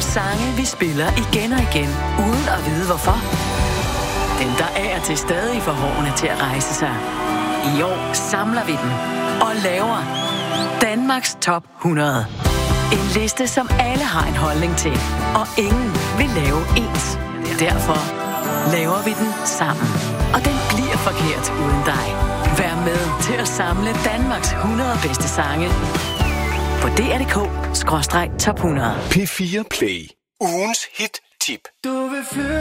sange, vi spiller igen og igen, uden at vide hvorfor. Dem, der er til stadig for hårene til at rejse sig. I år samler vi dem og laver Danmarks Top 100. En liste, som alle har en holdning til, og ingen vil lave ens. Derfor laver vi den sammen. Og den bliver forkert uden dig. Vær med til at samle Danmarks 100 bedste sange på dr.dk/top 100. P4 Play. Ugens hit-tip.